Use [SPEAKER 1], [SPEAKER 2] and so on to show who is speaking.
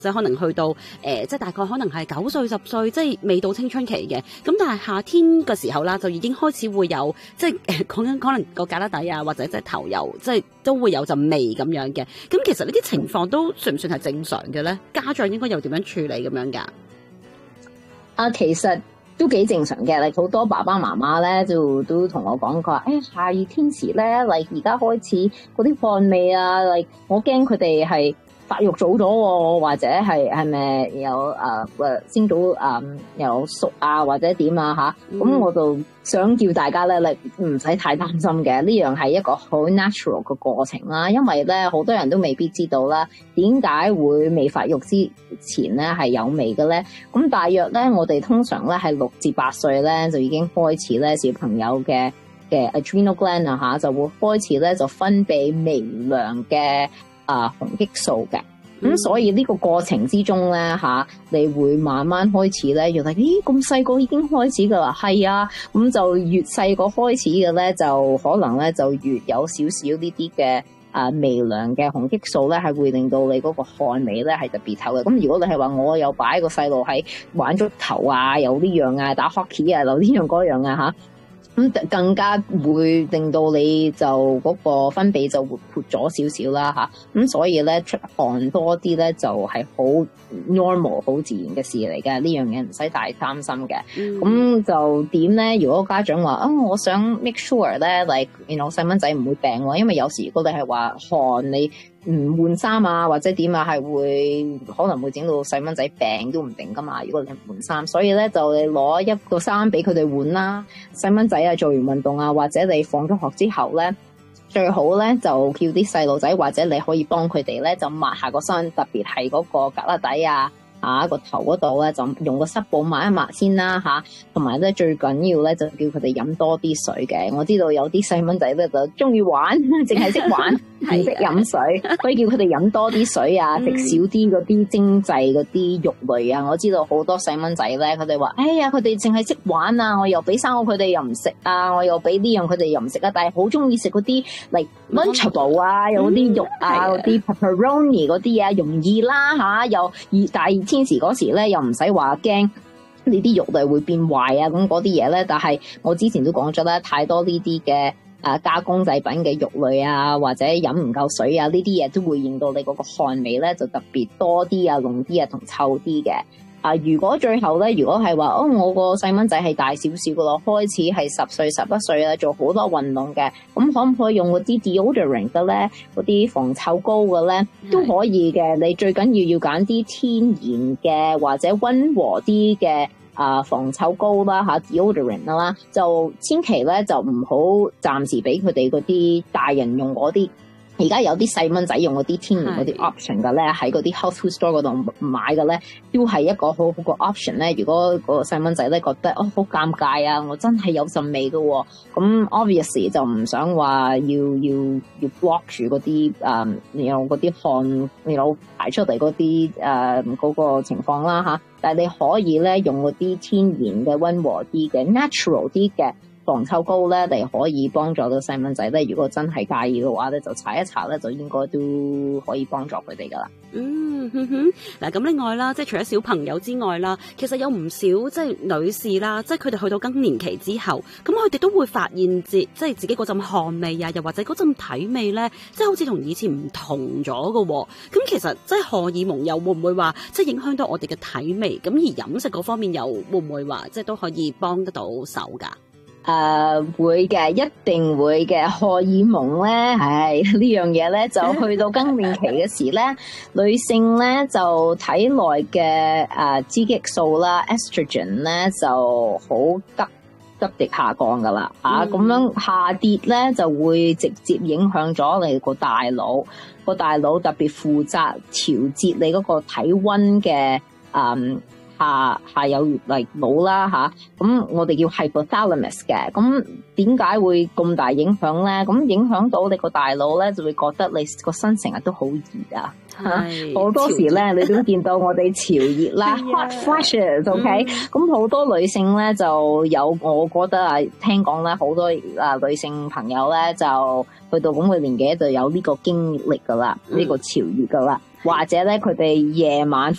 [SPEAKER 1] 即係可能去到即係大概可能係9歲10歲，即係未到青春期嘅。咁但係夏天嘅時候啦，就已經開始會有即係講緊可能個胳肋底啊，或者即係頭油，即係都會有陣味咁樣嘅。咁其實呢啲情況都算唔算係正常嘅咧？家長應該又點樣處理咁樣㗎？
[SPEAKER 2] 其實都幾正常嘅，好多爸爸媽媽咧就都同我講，佢話夏熱天時咧，而家開始嗰啲汗味啊，我驚佢哋係發育早咗喎，或者係咪有先到有熟啊，或者點啊嚇？咁我就想叫大家咧，唔使太擔心嘅，呢樣係一個好 natural 嘅過程啦。因為咧好多人都未必知道啦，點解會未發育之前咧係有味嘅咧？咁大約咧，我哋通常咧係6至8歲咧就已經開始咧小朋友嘅 adrenal gland 啊嚇，就會開始咧就分泌微量嘅雄激素嘅。所以呢個過程之中咧你會慢慢開始咧，原來咁細個已經開始噶啦，係啊，咁就越細個開始嘅咧，就可能咧就越有少少呢啲嘅微量嘅雄激素咧，係會令到你嗰個汗味咧係特別透嘅。咁如果你係話我有擺個細路喺玩足球啊，有呢樣啊，打 hockey 啊，有呢樣嗰樣啊咁更加會令到你就嗰個分泌就活潑咗少少啦咁所以咧出汗多啲咧就係好 normal 好自然嘅事嚟嘅，呢樣嘢唔使太擔心嘅。咁就點咧？如果家長話我想 make sure 咧細蚊仔唔會病喎，因為有時如果你係話汗你唔換衫啊，或者點啊，係會可能會整到細蚊仔病都唔定噶嘛。如果你唔換衫，所以咧就你攞一個衫俾佢哋換啦。細蚊仔做完運動啊，或者你放咗學之後咧，最好咧就叫啲細路仔，或者你可以幫佢哋咧就抹下個身，特別係嗰個胳肋底啊。個頭嗰度咧就用個濕布抹一抹先啦同埋咧最緊要咧就叫佢哋飲多啲水嘅。我知道有啲細蚊仔咧就中意玩，淨係識玩唔識飲水，所以叫佢哋飲多啲水啊，食少啲嗰啲精製嗰啲肉類啊。我知道好多細蚊仔咧，佢哋話佢哋淨係識玩啊，我又俾生果佢哋又唔食啊，我又俾呢樣佢哋又唔食啊，但係好中意食嗰啲lunchable 啊，有啲肉啊，嗰啲 pepperoni 嗰啲啊，容易啦又大熱天時嗰時咧，又唔使話驚呢啲肉類會變壞啊，咁嗰啲嘢咧。但係我之前都講咗啦，太多呢啲嘅加工製品嘅肉類啊，或者飲唔夠水啊，呢啲嘢都會令到你嗰個汗味咧就特別多啲啊、濃啲啊同臭啲嘅。如果最後咧，如果係話我個細蚊仔係大少少嘅咯，開始係10歲、11歲啦，做好多運動嘅，咁可唔可以用嗰啲 deodorant 嘅咧？嗰啲防臭膏嘅咧都可以嘅。你最緊要揀啲天然嘅或者溫和啲嘅防臭膏啦deodorant 啦，就千祈咧就唔好暫時俾佢哋嗰啲大人用嗰啲。而家有啲細蚊仔用嗰啲天然嗰啲 option 嘅咧，喺嗰啲 health food store 嗰度買嘅咧，都係一個好好個 option 咧。如果個細蚊仔咧覺得好尷尬啊，我真係有陣味嘅喎，咁 obviously 就唔想話要 block 住嗰啲嗰啲汗排出嚟嗰啲嗰個情況啦但係你可以咧用嗰啲天然嘅溫和啲嘅 natural 啲嘅防臭膏咧，你可以幫助到細蚊仔咧。如果真係介意嘅話咧，就搽一搽咧，就應該都可以幫助佢哋噶啦。
[SPEAKER 1] 嗱，咁另外啦，即係除咗小朋友之外啦，其實有唔少即係女士啦，即係佢哋去到更年期之後，咁佢哋都會發現即係自己嗰陣汗味啊，又或者嗰陣體味咧，即係好似同以前唔同咗嘅。咁其實即係荷爾蒙又會唔會話即係影響到我哋嘅體味？咁而飲食嗰方面又會唔會話即係都可以幫得到手㗎？
[SPEAKER 2] 會嘅，一定會嘅。荷爾蒙咧，呢樣嘢咧，就去到更年期嘅時咧，女性咧就體內嘅雌激素啦 estrogen 咧就好急地下降噶啦咁樣下跌咧就會直接影響咗你個大腦，特別負責調節你嗰個體溫嘅下有腦啦咁我哋叫 hypothalamus 嘅。咁點解會咁大影響咧？咁影響到你個大腦咧，就會覺得你個身成日都好熱啊。好多時咧，你都見到我哋潮熱啦，hot flashes，OK。咁好多女性咧就有，我覺得聽講咧，好多女性朋友咧就去到咁嘅年紀就有呢個經歷噶啦，呢個潮熱噶啦。 或者咧佢哋夜晚